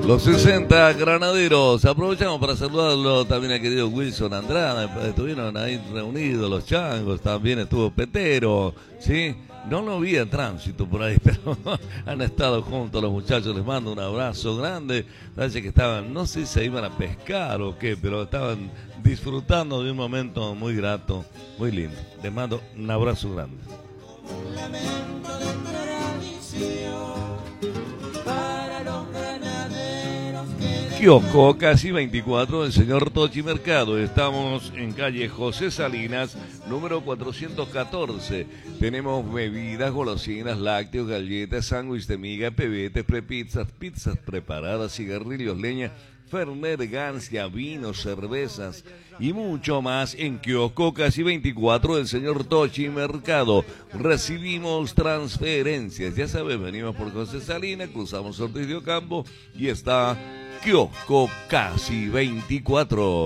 Los 60 granaderos, aprovechamos para saludarlo también al querido Wilson Andrade, estuvieron ahí reunidos los changos, también estuvo Petero, ¿sí? No lo vi en tránsito por ahí, pero han estado juntos los muchachos, les mando un abrazo grande, parece que estaban, no sé si se iban a pescar o qué, pero estaban disfrutando de un momento muy grato, muy lindo, les mando un abrazo grande. Un lamento de tradición para los granaderos que... Kiosco Casi 24 del señor Tochi Mercado. Estamos en calle José Salinas, número 414. Tenemos bebidas, golosinas, lácteos, galletas, sándwich de miga, pebetes, prepizzas, pizzas preparadas, cigarrillos, leña, Fernet, gancia, vinos, cervezas y mucho más en Kiosco Casi 24 del señor Tochi Mercado. Recibimos transferencias, ya sabes, venimos por José Salinas, cruzamos Ortiz de Ocampo y está Kiosco Casi 24.